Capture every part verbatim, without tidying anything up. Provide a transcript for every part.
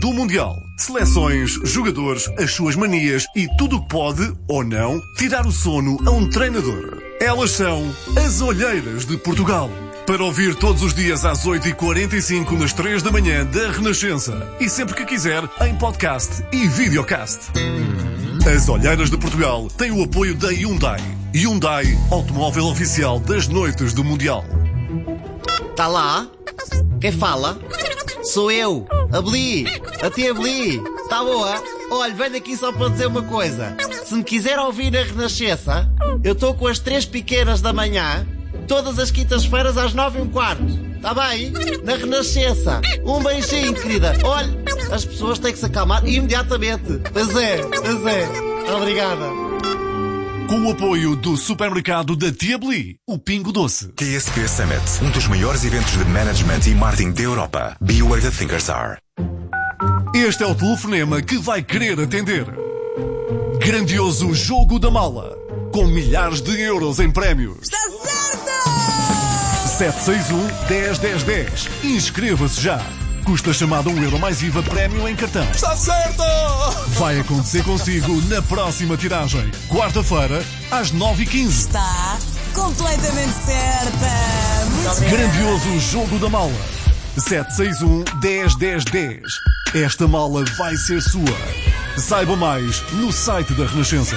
do Mundial. Seleções, jogadores, as suas manias e tudo o que pode, ou não, tirar o sono a um treinador. Elas são as Olheiras de Portugal. Para ouvir todos os dias às oito e quarenta e cinco nas três da manhã da Renascença. E sempre que quiser, em podcast e videocast. As Olheiras de Portugal têm o apoio da Hyundai. Hyundai, automóvel oficial das noites do Mundial. Tá lá? Quem fala? Sou eu, a Bli, a tia Bli. Tá boa? Olha, venho aqui só para dizer uma coisa. Se me quiser ouvir na Renascença, eu estou com as três pequenas da manhã, todas as quintas-feiras às nove e um quarto. Tá bem? Na Renascença. Um beijinho, querida. Olha, as pessoas têm que se acalmar imediatamente. Pois é, pois é. Obrigada. Com o apoio do supermercado da Tia Bli, o Pingo Doce. K S P Summit, um dos maiores eventos de management e marketing da Europa. Be where the thinkers are. Este é o telefonema que vai querer atender. Grandioso Jogo da Mala, com milhares de euros em prémios. Está certo! sete seis um, dez, dez, dez. Inscreva-se já. Custa chamada um euro mais I V A prémio em cartão. Está certo! Vai acontecer consigo na próxima tiragem. Quarta-feira, às nove e quinze. Está completamente certa. Muito Grandioso Jogo da Mala. sete seis um, dez, dez, dez. Esta mala vai ser sua. Saiba mais no site da Renascença.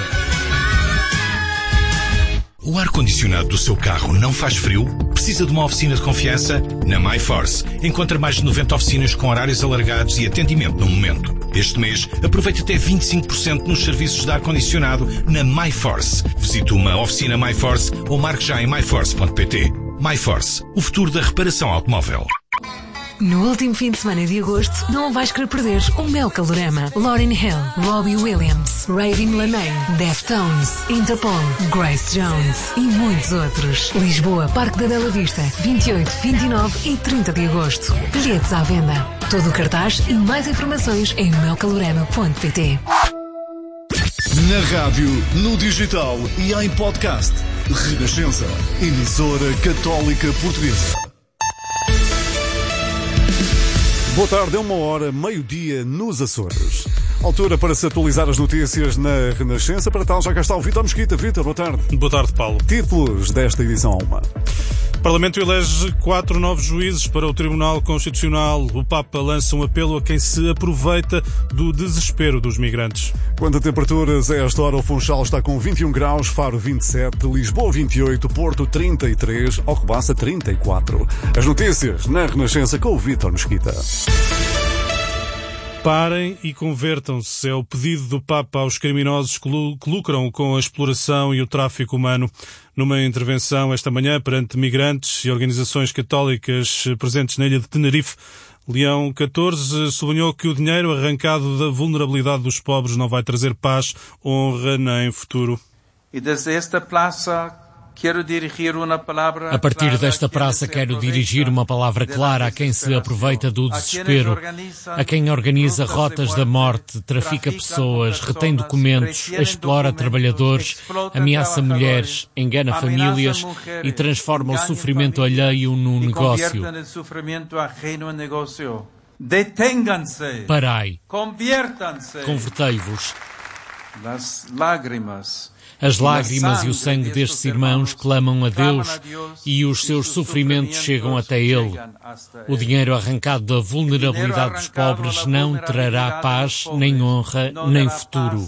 O ar-condicionado do seu carro não faz frio? Precisa de uma oficina de confiança? Na MyForce. Encontra mais de noventa oficinas com horários alargados e atendimento no momento. Este mês, aproveite até vinte e cinco por cento nos serviços de ar-condicionado na MyForce. Visite uma oficina MyForce ou marque já em my force ponto p t. MyForce, o futuro da reparação automóvel. No último fim de semana de agosto, não vais querer perder o Mel Calorama. Lauryn Hill, Robbie Williams, Raven Lenae, Deftones, Interpol, Grace Jones e muitos outros. Lisboa, Parque da Bela Vista, vinte e oito, vinte e nove e trinta de agosto. Bilhetes à venda. Todo o cartaz e mais informações em mel calorama ponto p t. Na rádio, no digital e em podcast. Renascença, emissora católica portuguesa. Boa tarde, é uma hora, meio-dia, nos Açores. Altura para se atualizar as notícias na Renascença. Para tal, já cá está o Vítor Mesquita. Vítor, boa tarde. Boa tarde, Paulo. Títulos desta edição uma. O Parlamento elege quatro novos juízes para o Tribunal Constitucional. O Papa lança um apelo a quem se aproveita do desespero dos migrantes. Quanto a temperaturas, a esta hora o Funchal está com vinte e um graus, Faro vinte e sete, Lisboa vinte e oito, Porto trinta e três, Alcobaça trinta e quatro. As notícias na Renascença com o Vítor Mesquita. Parem e convertam-se. É o pedido do Papa aos criminosos que lucram com a exploração e o tráfico humano. Numa intervenção esta manhã perante migrantes e organizações católicas presentes na ilha de Tenerife, Leão catorze sublinhou que o dinheiro arrancado da vulnerabilidade dos pobres não vai trazer paz, honra nem futuro. E desde esta praça quero dirigir uma palavra. A partir desta praça quero dirigir uma palavra clara a quem se aproveita do desespero, a quem organiza rotas da morte, trafica pessoas, retém documentos, explora trabalhadores, ameaça mulheres, engana famílias e transforma o sofrimento alheio num negócio. Deténganse. Parai. Conviertam-se. Convertei-vos. As lágrimas. As lágrimas e o sangue destes irmãos clamam a Deus e os seus sofrimentos chegam até Ele. O dinheiro arrancado da vulnerabilidade dos pobres não trará paz, nem honra, nem futuro.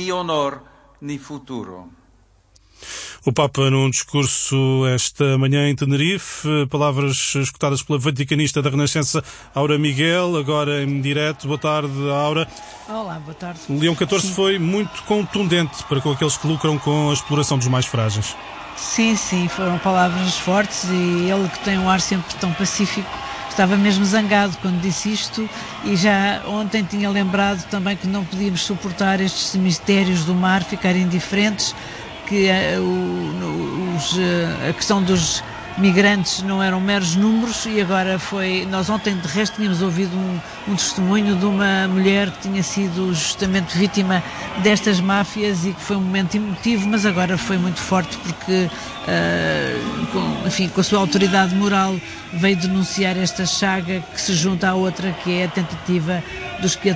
O Papa, num discurso esta manhã em Tenerife, palavras escutadas pela vaticanista da Renascença, Aura Miguel, agora em direto. Boa tarde, Aura. Olá, boa tarde. Leão catorze foi muito contundente para com aqueles que lucram com a exploração dos mais frágeis. Sim, sim, foram palavras fortes e ele, que tem um ar sempre tão pacífico, estava mesmo zangado quando disse isto e já ontem tinha lembrado também que não podíamos suportar estes mistérios do mar, ficar indiferentes, que uh, o, os, uh, a questão dos migrantes não eram meros números e agora foi... Nós ontem, de resto, tínhamos ouvido um, um testemunho de uma mulher que tinha sido justamente vítima destas máfias e que foi um momento emotivo, mas agora foi muito forte porque, uh, com, enfim, com a sua autoridade moral, veio denunciar esta chaga que se junta à outra, que é a tentativa dos que